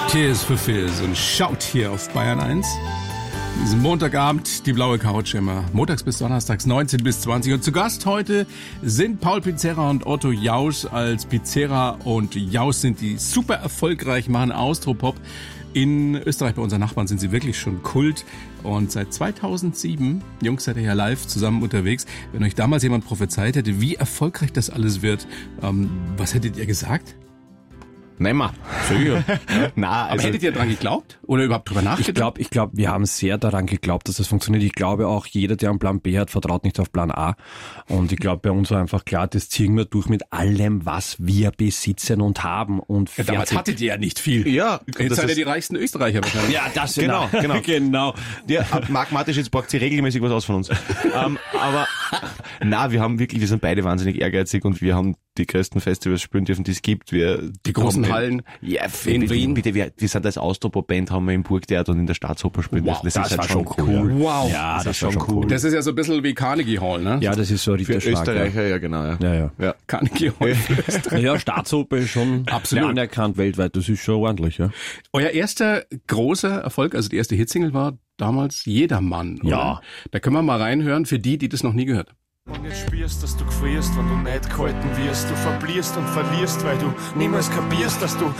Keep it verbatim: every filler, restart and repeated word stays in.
Tears for Fears und schaut hier auf Bayern eins. Diesen Montagabend, die blaue Couch immer. Montags bis Donnerstags, neunzehn bis zwanzig. Und zu Gast heute sind Paul Pizzera und Otto Jausch. Als Pizzera und Jausch sind die super erfolgreich, machen Austropop. In Österreich, bei unseren Nachbarn, sind sie wirklich schon Kult. Und seit zweitausendsieben, Jungs, seid ihr ja live zusammen unterwegs. Wenn euch damals jemand prophezeit hätte, wie erfolgreich das alles wird, ähm, was hättet ihr gesagt? Nein, mal. Sicher. Na, Aber also, hättet ihr dran geglaubt? Oder überhaupt drüber nachgedacht? Ich glaube, ich glaub, wir haben sehr daran geglaubt, dass das funktioniert. Ich glaube auch, jeder, der einen Plan B hat, vertraut nicht auf Plan A. Und ich glaube, bei uns war einfach klar, das ziehen wir durch mit allem, was wir besitzen und haben. Und Ja, damals hattet ihr ja nicht viel. ja, Jetzt das seid ihr ist, die reichsten Österreicher wahrscheinlich. ja, das Genau, genau. genau. der Marc Matisch, jetzt braucht sie regelmäßig was aus von uns. ähm, aber, na, wir haben wirklich, wir sind beide wahnsinnig ehrgeizig und wir haben die größten Festivals spielen dürfen, die es gibt. Wir Die großen haben- Hallen. Ja, in bitte, Wien. Bitte, wir, wir sind als Austropop-Band, haben wir im Burgtheater und in der Staatsoper spielen Wow, dürfen. Das, das ist halt war schon schon cool. cool. Wow. Ja, das, ist war schon schon cool. Das ist ja so ein bisschen wie Carnegie Hall, ne? Ja, das ist so ein Für Ritterschlag. Österreicher, ja, genau. Ja. Ja, ja. Ja. Carnegie Hall. Ja, ja, Staatsoper ist schon Absolut. anerkannt weltweit. Das ist schon ordentlich, ja. Euer erster großer Erfolg, also die erste Hitsingle war damals Jedermann, oder? Ja. Da können wir mal reinhören, für die, die das noch nie gehört haben. Und jetzt spürst, dass du gefrierst, wenn du nicht gehalten wirst. Du verblierst und verlierst, weil du niemals kapierst, dass du